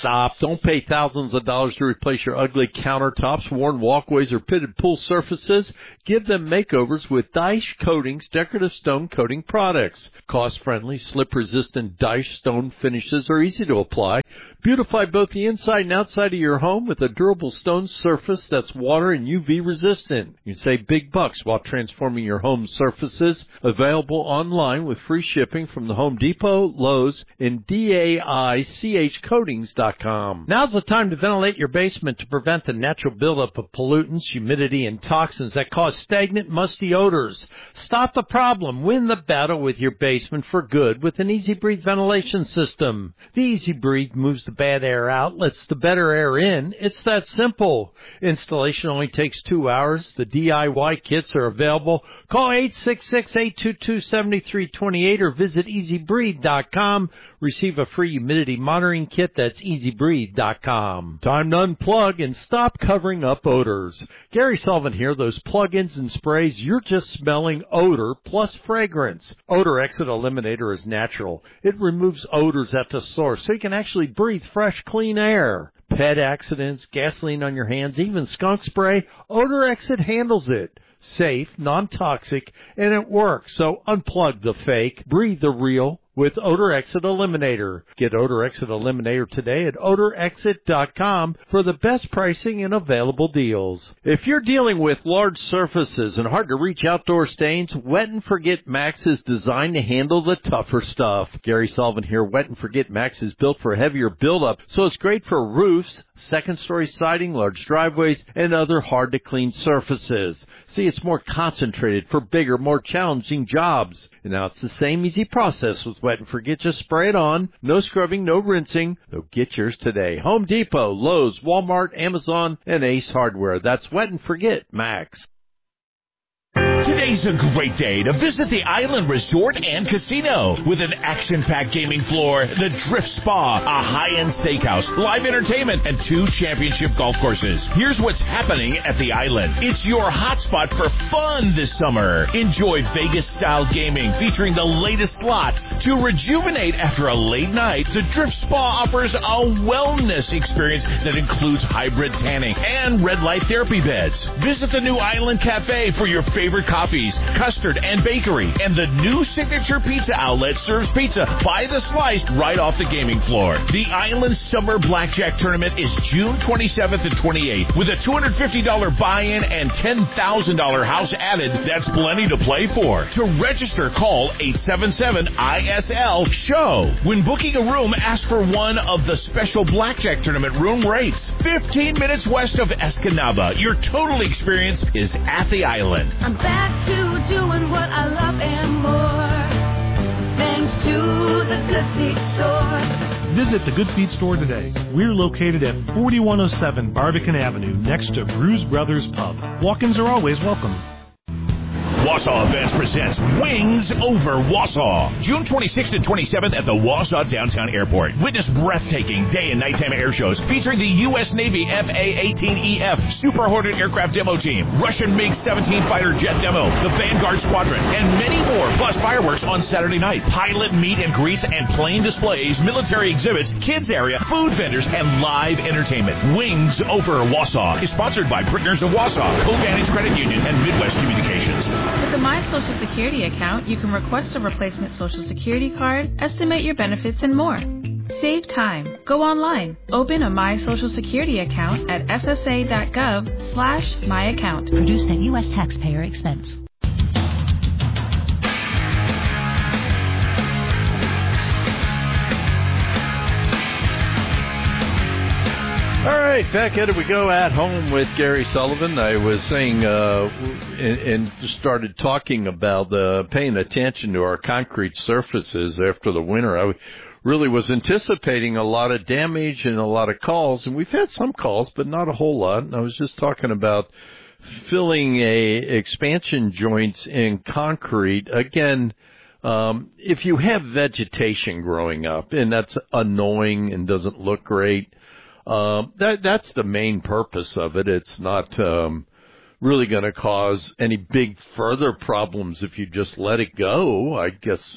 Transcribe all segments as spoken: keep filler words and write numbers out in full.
Stop. Don't pay thousands of dollars to replace your ugly countertops, worn walkways, or pitted pool surfaces. Give them makeovers with Daesh Coatings decorative stone coating products. Cost-friendly, slip-resistant Daesh stone finishes are easy to apply. Beautify both the inside and outside of your home with a durable stone surface that's water and U V resistant. You can save big bucks while transforming your home surfaces. Available online with free shipping from the Home Depot, Lowe's, and D A I C H coatings dot com. Now's the time to ventilate your basement to prevent the natural buildup of pollutants, humidity, and toxins that cause stagnant, musty odors. Stop the problem. Win the battle with your basement for good with an Easy Breathe ventilation system. The Easy Breathe moves the bad air out, lets the better air in. It's that simple. Installation only takes two hours. The D I Y kits are available. Call eight six six, eight two two, seven three two eight or visit easy breathe dot com. Receive a free humidity monitoring kit. That's easy breathe dot com. Time to unplug and stop covering up odors. Gary Sullivan here. Those plug-ins and sprays, you're just smelling odor plus fragrance. Odor Exit Eliminator is natural. It removes odors at the source so you can actually breathe fresh, clean air. Pet accidents, gasoline on your hands, even skunk spray, Odor Exit handles it. Safe, non-toxic, and it works. So unplug the fake, breathe the real with Odor Exit Eliminator. Get Odor Exit Eliminator today at odor exit dot com for the best pricing and available deals. If you're dealing with large surfaces and hard-to-reach outdoor stains, Wet and Forget Max is designed to handle the tougher stuff. Gary Sullivan here. Wet and Forget Max is built for heavier buildup, so it's great for roofs, second-story siding, large driveways, and other hard-to-clean surfaces. See, it's more concentrated for bigger, more challenging jobs. And now it's the same easy process with Wet and Forget. Just spray it on. No scrubbing, no rinsing. So get yours today. Home Depot, Lowe's, Walmart, Amazon, and Ace Hardware. That's Wet and Forget Max. Today's a great day to visit the Island Resort and Casino with an action-packed gaming floor, the Drift Spa, a high-end steakhouse, live entertainment, and two championship golf courses. Here's what's happening at the Island. It's your hotspot for fun this summer. Enjoy Vegas-style gaming featuring the latest slots. To rejuvenate after a late night, the Drift Spa offers a wellness experience that includes hybrid tanning and red light therapy beds. Visit the new Island Cafe for your favorite coffees, custard, and bakery. And the new Signature Pizza Outlet serves pizza by the slice right off the gaming floor. The Island Summer Blackjack Tournament is June twenty-seventh and twenty-eighth with a two hundred fifty dollars buy-in and ten thousand dollars house added. That's plenty to play for. To register, call eight seven seven I S L SHOW. When booking a room, ask for one of the special Blackjack Tournament room rates. fifteen minutes west of Escanaba. Your total experience is at the Island. I'm back to doing what I love and more, thanks to the Good Feet Store. Visit the Good Feet Store today. We're located at forty-one oh seven Barbican Avenue, next to Bruise Brothers Pub. Walk-ins are always welcome. Wausau Events presents Wings Over Wausau. June twenty-sixth and twenty-seventh at the Wausau Downtown Airport. Witness breathtaking day and nighttime air shows featuring the U S Navy F A eighteen E F Super Hornet aircraft demo team, Russian MiG seventeen fighter jet demo, the Vanguard Squadron, and many more, plus fireworks on Saturday night, pilot meet and greets and plane displays, military exhibits, kids area, food vendors, and live entertainment. Wings Over Wausau is sponsored by Brickners of Wausau, Covantage Credit Union, and Midwest Communications. With the My Social Security account, you can request a replacement Social Security card, estimate your benefits, and more. Save time. Go online. Open a My Social Security account at S S A dot gov slash my account. Produced at U S taxpayer expense. All right, back at it we go at home with Gary Sullivan. I was saying uh, and, and started talking about uh, paying attention to our concrete surfaces after the winter. I really was anticipating a lot of damage and a lot of calls, and we've had some calls, but not a whole lot. And I was just talking about filling a expansion joints in concrete. Again, um, if you have vegetation growing up, and that's annoying and doesn't look great, Um, that that's the main purpose of it. It's not um, really going to cause any big further problems if you just let it go. I guess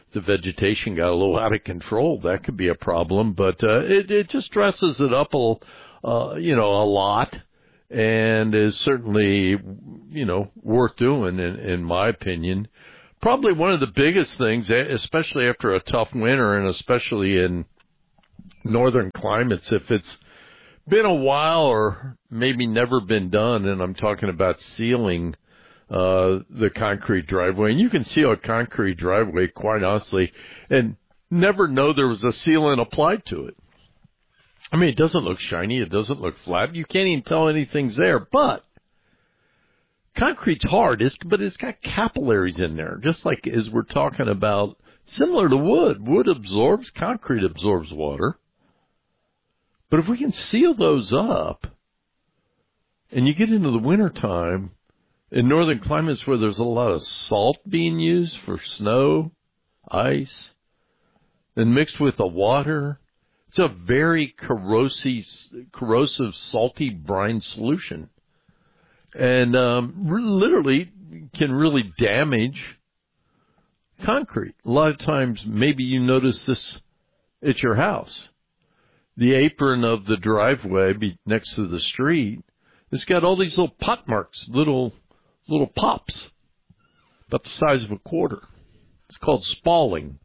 the vegetation got a little out of control, that could be a problem. But uh, it, it just dresses it up, a, uh, you know, a lot, and is certainly, you know, worth doing, in, in my opinion. Probably one of the biggest things, especially after a tough winter, and especially in northern climates, if it's been a while or maybe never been done, and I'm talking about sealing uh the concrete driveway. And you can seal a concrete driveway, quite honestly, and never know there was a sealant applied to it. I mean, it doesn't look shiny. It doesn't look flat. You can't even tell anything's there. But concrete's hard, it's, but it's got capillaries in there, just like as we're talking about, similar to wood. Wood absorbs, concrete absorbs water. But if we can seal those up, and you get into the wintertime, in northern climates where there's a lot of salt being used for snow, ice, and mixed with the water, it's a very corrosive, corrosive salty brine solution. And um, literally can really damage concrete. A lot of times, maybe you notice this at your house. The apron of the driveway be next to the street, it's got all these little pot marks, little little pops, about the size of a quarter. It's called spalling.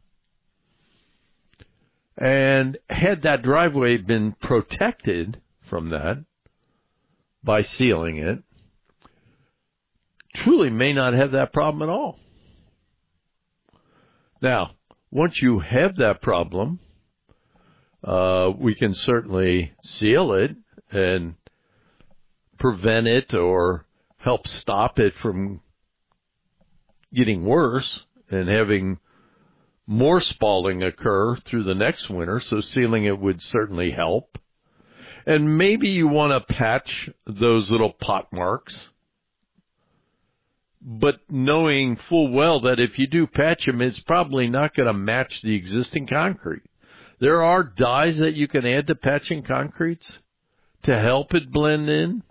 And had that driveway been protected from that by sealing it, truly may not have that problem at all. Now, once you have that problem, uh, we can certainly seal it and prevent it or help stop it from getting worse and having more spalling occur through the next winter, so sealing it would certainly help. And maybe you want to patch those little pot marks, but knowing full well that if you do patch them, it's probably not going to match the existing concrete. There are dyes that you can add to patching concretes to help it blend in,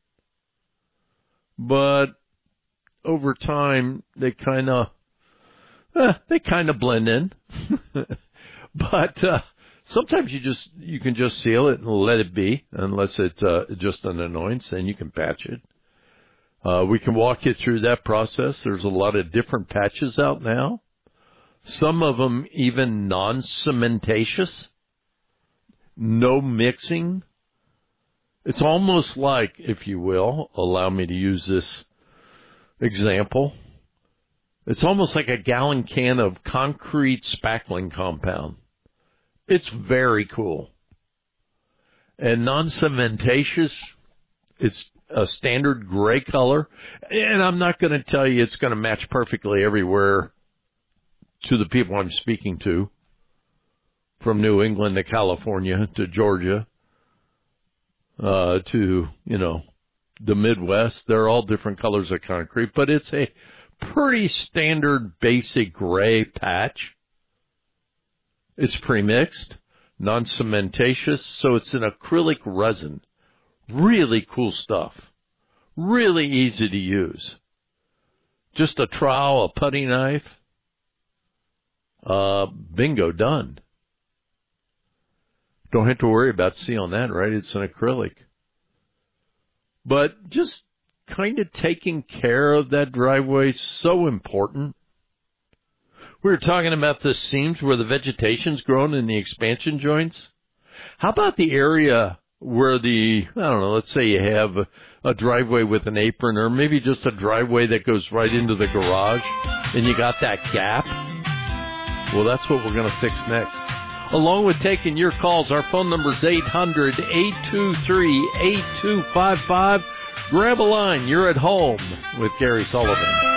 but over time they kind of eh, they kind of blend in. But uh, sometimes you just you can just seal it and let it be, unless it's uh, just an annoyance, and you can patch it. Uh, we can walk you through that process. There's a lot of different patches out now. Some of them even non-cementatious, no mixing. It's almost like, if you will, allow me to use this example, it's almost like a gallon can of concrete spackling compound. It's very cool. And non-cementatious, it's a standard gray color. And I'm not going to tell you it's going to match perfectly everywhere to the people I'm speaking to, from New England to California to Georgia uh, to, you know, the Midwest. They're all different colors of concrete, but it's a pretty standard basic gray patch. It's premixed, non-cementatious, so it's an acrylic resin. Really cool stuff. Really easy to use. Just a trowel, a putty knife. Uh, bingo, done. Don't have to worry about sealing that, right? It's an acrylic. But just kind of taking care of that driveway is so important. We were talking about the seams where the vegetation's grown in the expansion joints. How about the area where the, I don't know, let's say you have a, a driveway with an apron, or maybe just a driveway that goes right into the garage, and you got that gap? Well, that's what we're going to fix next. Along with taking your calls, our phone number is eight hundred, eight two three, eight two five five. Grab a line. You're at home with Gary Sullivan.